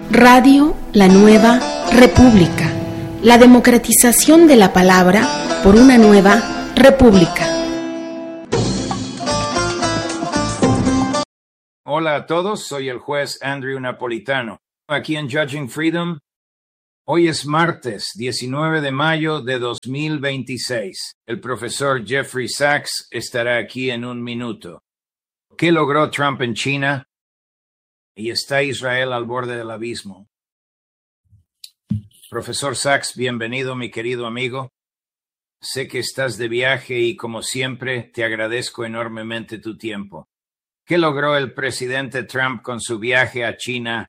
Radio La Nueva República. La democratización de la palabra por una nueva república. Hola a todos, soy el juez Andrew Napolitano. Aquí en Judging Freedom. Hoy es martes 19 de mayo de 2026. El profesor Jeffrey Sachs estará aquí en un minuto. ¿Qué logró Trump en China? Y está Israel al borde del abismo. Profesor Sachs, bienvenido, mi querido amigo. Sé que estás de viaje y, como siempre, te agradezco enormemente tu tiempo. ¿Qué logró el presidente Trump con su viaje a China?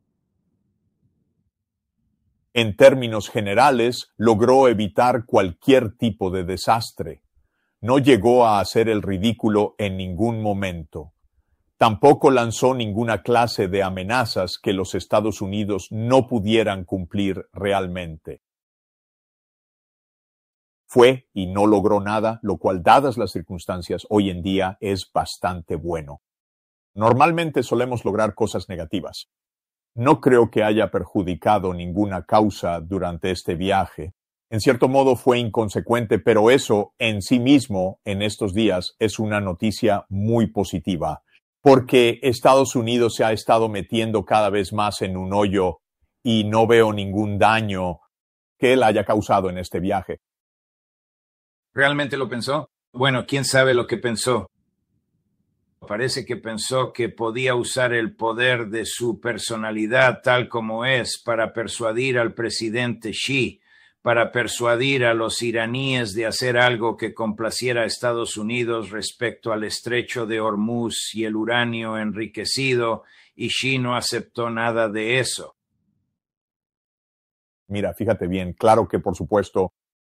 En términos generales, logró evitar cualquier tipo de desastre. No llegó a hacer el ridículo en ningún momento. Tampoco lanzó ninguna clase de amenazas que los Estados Unidos no pudieran cumplir realmente. Fue y no logró nada, lo cual, dadas las circunstancias, hoy en día es bastante bueno. Normalmente solemos lograr cosas negativas. No creo que haya perjudicado ninguna causa durante este viaje. En cierto modo fue inconsecuente, pero eso en sí mismo, en estos días, es una noticia muy positiva. Porque Estados Unidos se ha estado metiendo cada vez más en un hoyo y no veo ningún daño que él haya causado en este viaje. ¿Realmente lo pensó? Bueno, quién sabe lo que pensó. Parece que pensó que podía usar el poder de su personalidad tal como es para persuadir al presidente Xi, para persuadir a los iraníes de hacer algo que complaciera a Estados Unidos respecto al estrecho de Hormuz y el uranio enriquecido, y Xi no aceptó nada de eso. Mira, fíjate bien, claro que por supuesto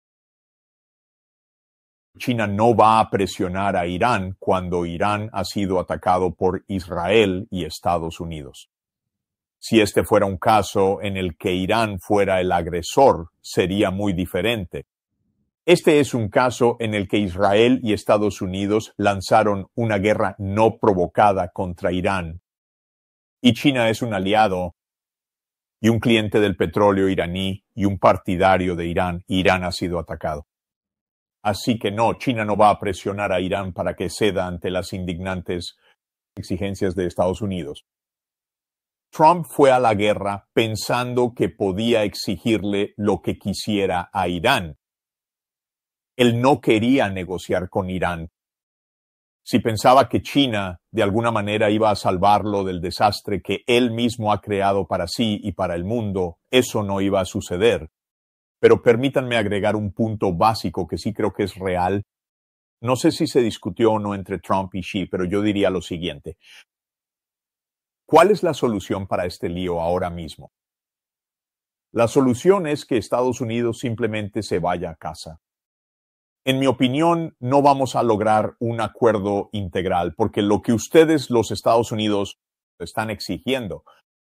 China no va a presionar a Irán cuando Irán ha sido atacado por Israel y Estados Unidos. Si este fuera un caso en el que Irán fuera el agresor, sería muy diferente. Este es un caso en el que Israel y Estados Unidos lanzaron una guerra no provocada contra Irán. Y China es un aliado y un cliente del petróleo iraní y un partidario de Irán. Irán ha sido atacado. Así que no, China no va a presionar a Irán para que ceda ante las indignantes exigencias de Estados Unidos. Trump fue a la guerra pensando que podía exigirle lo que quisiera a Irán. Él no quería negociar con Irán. Si pensaba que China de alguna manera iba a salvarlo del desastre que él mismo ha creado para sí y para el mundo, eso no iba a suceder. Pero permítanme agregar un punto básico que sí creo que es real. No sé si se discutió o no entre Trump y Xi, pero yo diría lo siguiente. ¿Cuál es la solución para este lío ahora mismo? La solución es que Estados Unidos simplemente se vaya a casa. En mi opinión, no vamos a lograr un acuerdo integral, porque lo que ustedes, los Estados Unidos, están exigiendo,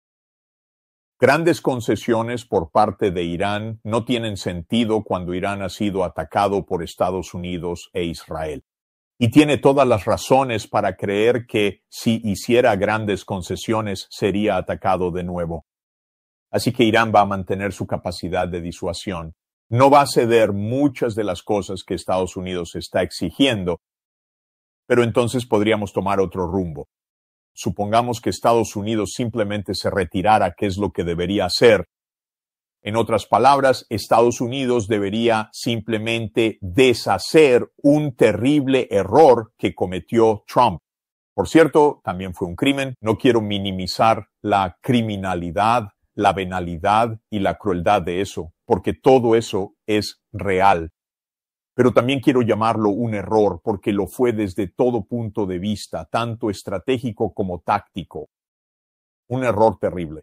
grandes concesiones por parte de Irán, no tienen sentido cuando Irán ha sido atacado por Estados Unidos e Israel. Y tiene todas las razones para creer que si hiciera grandes concesiones sería atacado de nuevo. Así que Irán va a mantener su capacidad de disuasión. No va a ceder muchas de las cosas que Estados Unidos está exigiendo, pero entonces podríamos tomar otro rumbo. Supongamos que Estados Unidos simplemente se retirara, ¿qué es lo que debería hacer? En otras palabras, Estados Unidos debería simplemente deshacer un terrible error que cometió Trump. Por cierto, también fue un crimen. No quiero minimizar la criminalidad, la venalidad y la crueldad de eso, porque todo eso es real. Pero también quiero llamarlo un error, porque lo fue desde todo punto de vista, tanto estratégico como táctico. Un error terrible.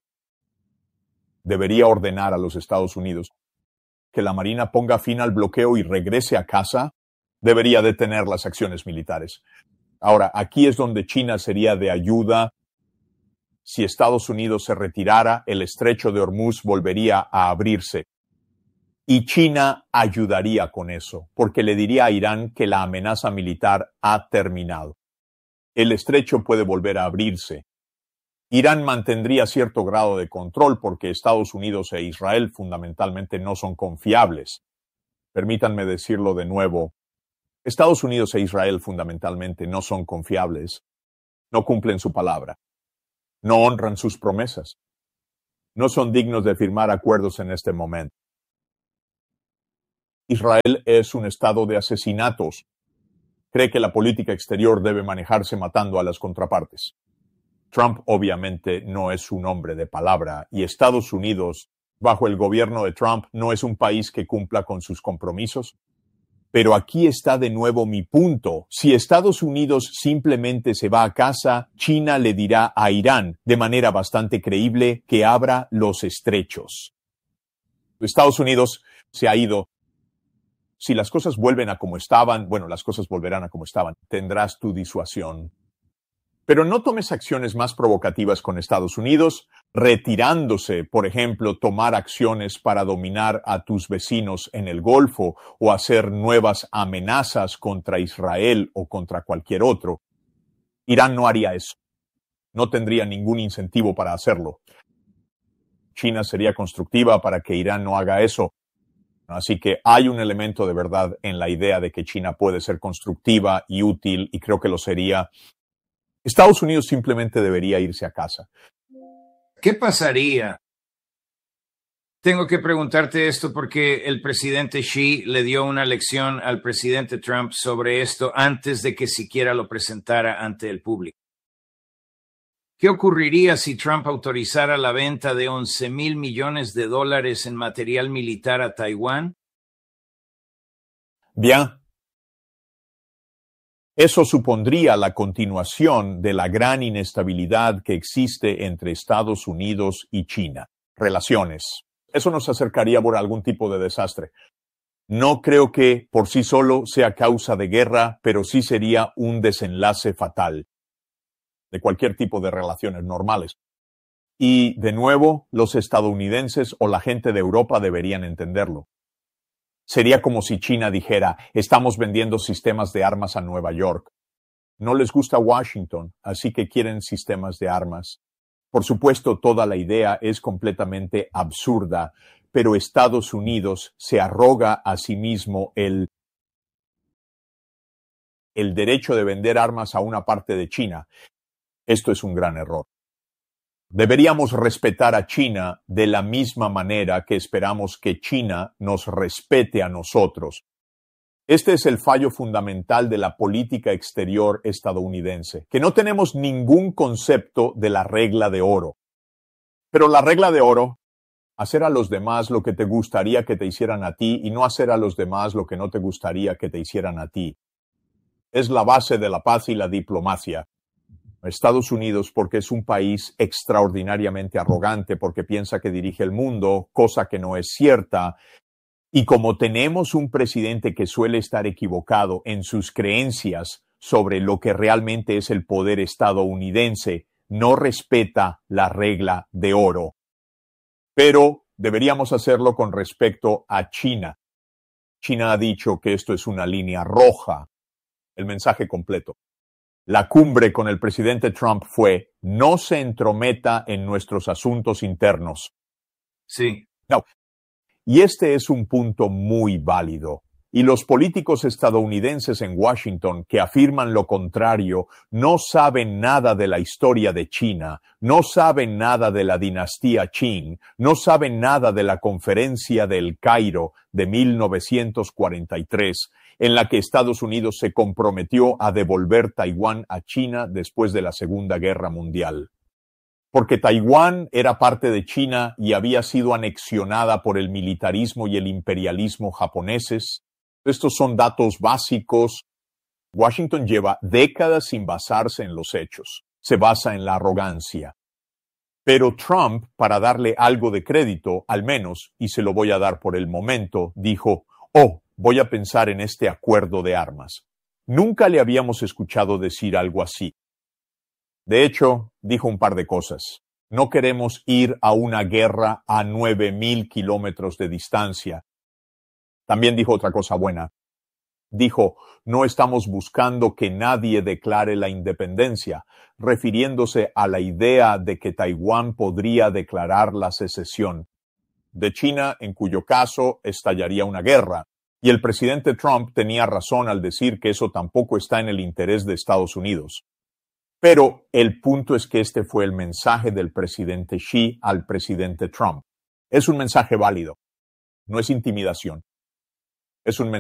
Debería ordenar a los Estados Unidos que la Marina ponga fin al bloqueo y regrese a casa. Debería detener las acciones militares. Ahora, aquí es donde China sería de ayuda. Si Estados Unidos se retirara, el estrecho de Hormuz volvería a abrirse. Y China ayudaría con eso, porque le diría a Irán que la amenaza militar ha terminado. El estrecho puede volver a abrirse. Irán mantendría cierto grado de control porque Estados Unidos e Israel fundamentalmente no son confiables. Permítanme decirlo de nuevo. Estados Unidos e Israel fundamentalmente no son confiables. No cumplen su palabra. No honran sus promesas. No son dignos de firmar acuerdos en este momento. Israel es un estado de asesinatos. Cree que la política exterior debe manejarse matando a las contrapartes. Trump obviamente no es un hombre de palabra y Estados Unidos, bajo el gobierno de Trump, no es un país que cumpla con sus compromisos. Pero aquí está de nuevo mi punto. Si Estados Unidos simplemente se va a casa, China le dirá a Irán, de manera bastante creíble, que abra los estrechos. Estados Unidos se ha ido. Si las cosas vuelven a como estaban, bueno, las cosas volverán a como estaban. Tendrás tu disuasión. Pero no tomes acciones más provocativas con Estados Unidos, retirándose, por ejemplo, tomar acciones para dominar a tus vecinos en el Golfo o hacer nuevas amenazas contra Israel o contra cualquier otro. Irán no haría eso. No tendría ningún incentivo para hacerlo. China sería constructiva para que Irán no haga eso. Así que hay un elemento de verdad en la idea de que China puede ser constructiva y útil, y creo que lo sería. Estados Unidos simplemente debería irse a casa. ¿Qué pasaría? Tengo que preguntarte esto porque el presidente Xi le dio una lección al presidente Trump sobre esto antes de que siquiera lo presentara ante el público. ¿Qué ocurriría si Trump autorizara la venta de 11,000 millones de dólares en material militar a Taiwán? Bien. Eso supondría la continuación de la gran inestabilidad que existe entre Estados Unidos y China. Relaciones. Eso nos acercaría por algún tipo de desastre. No creo que por sí solo sea causa de guerra, pero sí sería un desenlace fatal de cualquier tipo de relaciones normales. Y, de nuevo, los estadounidenses o la gente de Europa deberían entenderlo. Sería como si China dijera, estamos vendiendo sistemas de armas a Nueva York. No les gusta Washington, así que quieren sistemas de armas. Por supuesto, toda la idea es completamente absurda, pero Estados Unidos se arroga a sí mismo el derecho de vender armas a una parte de China. Esto es un gran error. Deberíamos respetar a China de la misma manera que esperamos que China nos respete a nosotros. Este es el fallo fundamental de la política exterior estadounidense, que no tenemos ningún concepto de la regla de oro. Pero la regla de oro, hacer a los demás lo que te gustaría que te hicieran a ti y no hacer a los demás lo que no te gustaría que te hicieran a ti, es la base de la paz y la diplomacia. Estados Unidos, porque es un país extraordinariamente arrogante, porque piensa que dirige el mundo, cosa que no es cierta. Y como tenemos un presidente que suele estar equivocado en sus creencias sobre lo que realmente es el poder estadounidense, no respeta la regla de oro. Pero deberíamos hacerlo con respecto a China. China ha dicho que esto es una línea roja. El mensaje completo. La cumbre con el presidente Trump fue, no se entrometa en nuestros asuntos internos. Sí. No. Y este es un punto muy válido. Y los políticos estadounidenses en Washington que afirman lo contrario no saben nada de la historia de China, no saben nada de la dinastía Qing, no saben nada de la conferencia de El Cairo de 1943, en la que Estados Unidos se comprometió a devolver Taiwán a China después de la Segunda Guerra Mundial. Porque Taiwán era parte de China y había sido anexionada por el militarismo y el imperialismo japoneses. Estos son datos básicos. Washington lleva décadas sin basarse en los hechos. Se basa en la arrogancia. Pero Trump, para darle algo de crédito, al menos, y se lo voy a dar por el momento, dijo, voy a pensar en este acuerdo de armas. Nunca le habíamos escuchado decir algo así. De hecho, dijo un par de cosas. No queremos ir a una guerra a 9,000 kilómetros de distancia. También dijo otra cosa buena. Dijo, no estamos buscando que nadie declare la independencia, refiriéndose a la idea de que Taiwán podría declarar la secesión de China, en cuyo caso estallaría una guerra. Y el presidente Trump tenía razón al decir que eso tampoco está en el interés de Estados Unidos. Pero el punto es que este fue el mensaje del presidente Xi al presidente Trump. Es un mensaje válido. No es intimidación. Es un mensaje